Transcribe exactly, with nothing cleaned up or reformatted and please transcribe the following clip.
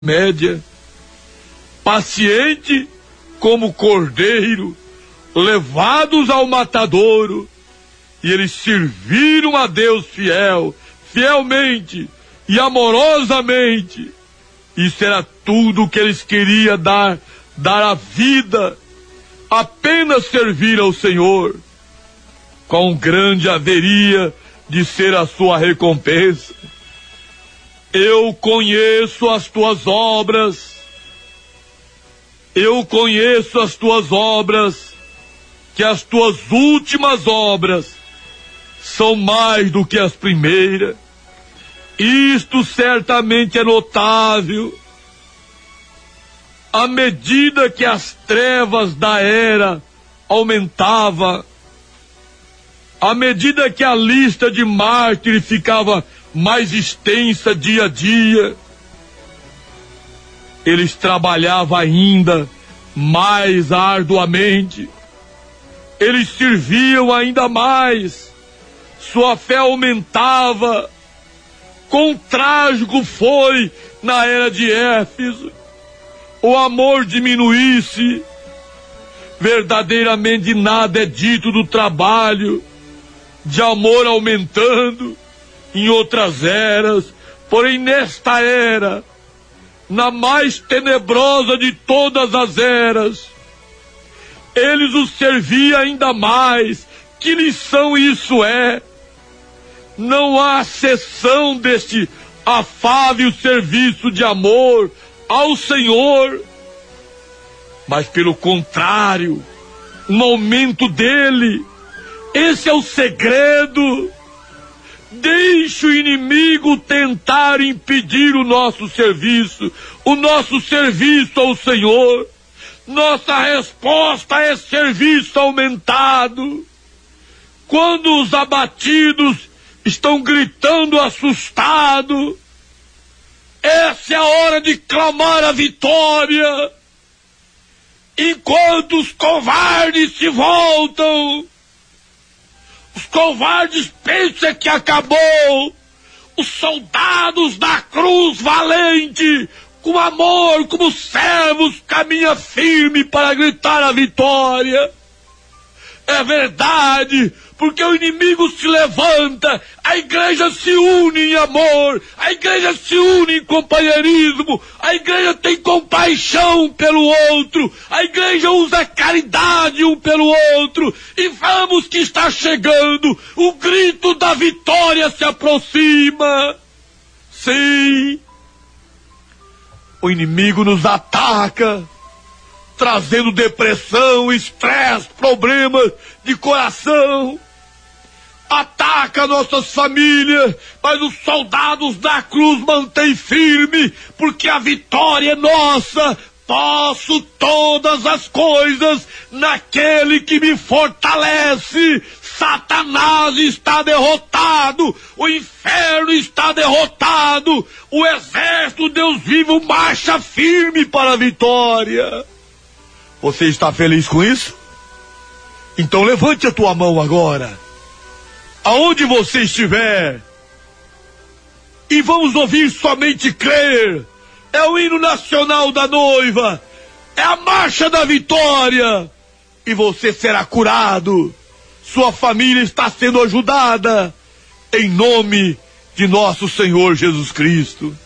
média, paciente como cordeiro, levados ao matadouro, e eles serviram a Deus fiel, fielmente e amorosamente. Isso era tudo que eles queriam dar, dar a vida, apenas servir ao Senhor. Quão grande haveria de ser a sua recompensa. Eu conheço as tuas obras, eu conheço as tuas obras, que as tuas últimas obras são mais do que as primeiras. Isto certamente é notável. À medida que as trevas da era aumentavam, à medida que a lista de mártires ficava mais extensa dia a dia, eles trabalhavam ainda mais arduamente, eles serviam ainda mais, sua fé aumentava. Quão trágico foi na era de Éfeso, o amor diminuísse, verdadeiramente nada é dito do trabalho, de amor aumentando em outras eras, porém nesta era, na mais tenebrosa de todas as eras, eles o serviam ainda mais. Que lição isso é! Não há cessão deste afável serviço de amor ao Senhor, mas pelo contrário, um aumento dele. Esse é o segredo. Deixe o inimigo tentar impedir o nosso serviço, o nosso serviço ao Senhor. Nossa resposta é serviço aumentado. Quando os abatidos estão gritando assustado, essa é a hora de clamar a vitória. Enquanto os covardes se voltam, os covardes pensam que acabou, os soldados da cruz valente, com amor, como servos, caminham firme para gritar a vitória. É verdade, porque o inimigo se levanta, a igreja se une em amor, a igreja se une em companheirismo, a igreja tem compaixão pelo outro, a igreja usa caridade um pelo outro, e vamos que está chegando, o grito da vitória se aproxima. Sim, o inimigo nos ataca, trazendo depressão, estresse, problemas de coração. Ataca nossas famílias, mas os soldados da cruz mantêm firme, porque a vitória é nossa. Posso todas as coisas naquele que me fortalece. Satanás está derrotado, o inferno está derrotado, o exército Deus vivo marcha firme para a vitória. Você está feliz com isso? Então levante a tua mão agora, aonde você estiver, e vamos ouvir somente crer. É o hino nacional da noiva, é a marcha da vitória, e você será curado, sua família está sendo ajudada, em nome de nosso Senhor Jesus Cristo.